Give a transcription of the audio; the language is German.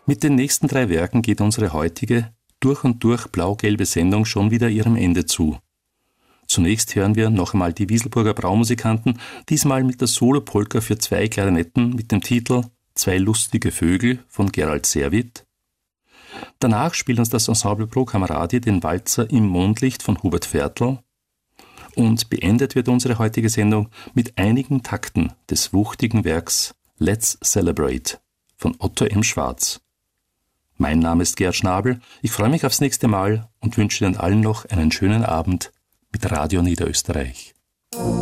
Mit den nächsten 3 Werken geht unsere heutige, durch und durch blau-gelbe Sendung schon wieder ihrem Ende zu. Zunächst hören wir noch einmal die Wieselburger Braumusikanten, diesmal mit der Solopolka für 2 Klarinetten mit dem Titel »Zwei lustige Vögel« von Gerald Serwitt. Danach spielt uns das Ensemble Pro Cameradi den Walzer Im Mondlicht von Hubert Viertel. Und beendet wird unsere heutige Sendung mit einigen Takten des wuchtigen Werks »Let's Celebrate« von Otto M. Schwarz. Mein Name ist Gerd Schnabel, ich freue mich aufs nächste Mal und wünsche Ihnen allen noch einen schönen Abend mit Radio Niederösterreich.